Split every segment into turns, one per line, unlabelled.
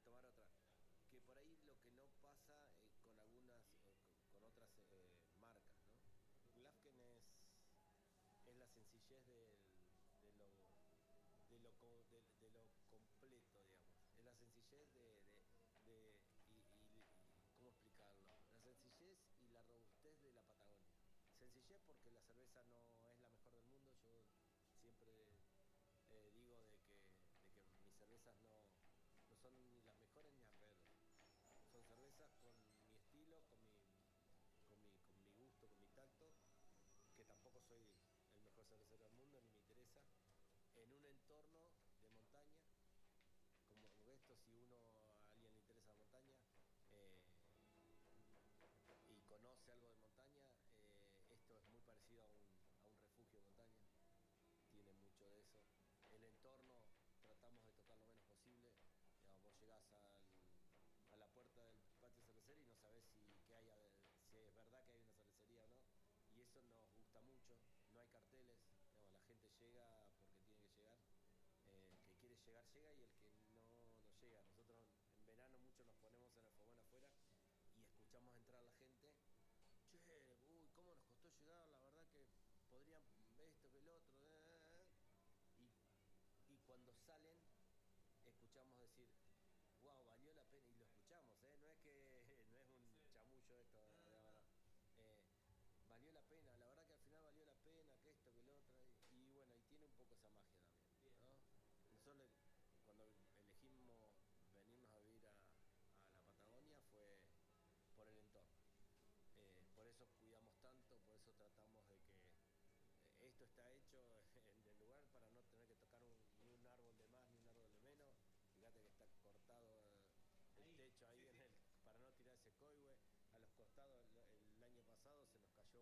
tomar otra. Que por ahí lo que no pasa con algunas, con otras marcas, ¿no? Glafken es la sencillez de lo de lo completo, digamos. Es la sencillez y ¿cómo explicarlo? La sencillez y la robustez de la Patagonia. Sencillez porque la cerveza no es la mejor del mundo. Yo siempre digo de que mis cervezas no son ni las mejores ni las peores. Son cervezas con mi estilo, con mi gusto, con mi tacto, que tampoco soy el mejor cervecero del mundo, ni me interesa, en un entorno de montaña, como esto, si a alguien le interesa la montaña y conoce algo de montaña, esto es muy parecido a un refugio de montaña, tiene mucho de eso. El entorno tratamos de tocar lo menos posible. Digamos, vos llegás a la puerta del patio cervecero y no sabés si es verdad que hay una cervecería o no. Y eso nos gusta mucho. No hay carteles. Digamos, la gente llega porque tiene que llegar. El que quiere llegar llega y el que no llega. Nosotros en verano mucho nos ponemos en el fogón afuera y escuchamos entrar a la gente. Che, uy, cómo nos costó llegar, la verdad que podrían esto que el otro. Y cuando salen, escuchamos decir, wow, valió la pena, y lo escuchamos, no es que no es un chamullo esto, valió la pena, la verdad que al final valió la pena, que esto, que el otro, y bueno, y tiene un poco esa magia también, ¿no? Nosotros cuando elegimos venirnos a vivir a la Patagonia fue por el entorno. Por eso cuidamos tanto, por eso tratamos de que esto está hecho en el lugar para no tener que tocar ni un árbol de más ni un árbol de menos. Fíjate que está cortado el techo ahí sí. Para no tirar ese coihue. A los costados el año pasado se nos cayó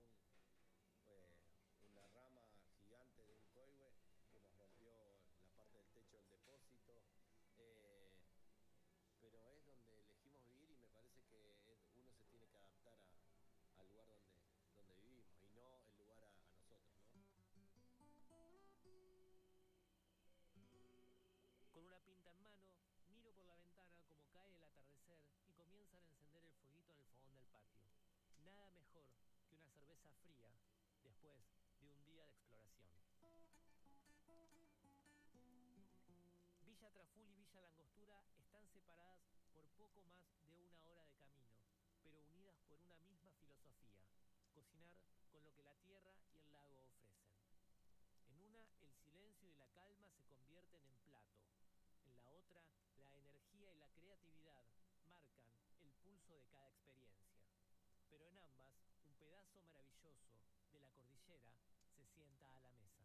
una rama gigante de un coihue que nos rompió la parte del techo del depósito. Pero es donde elegimos vivir y me parece que uno se tiene que adaptar al lugar donde vivimos y no el lugar a nosotros, ¿no?
Con una pinta en mano, miro por la ventana como cae el atardecer y comienzan a encender el fueguito en el fogón del patio. Nada mejor que una cerveza fría después de un día de exploración. Villa Traful y Villa Langostura están separadas por poco más de una hora de camino, pero unidas por una misma filosofía: cocinar con lo que la tierra y el lago ofrecen. En una, el silencio y la calma se convierten en plato. En la otra, la energía y la creatividad marcan el pulso de cada experiencia. Pero en ambas, un pedazo maravilloso de la cordillera se sienta a la mesa.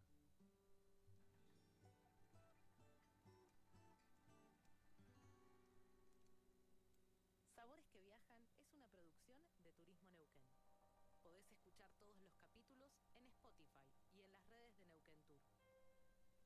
Sabores que Viajan es una producción de Turismo Neuquén. Podés escuchar todos los capítulos en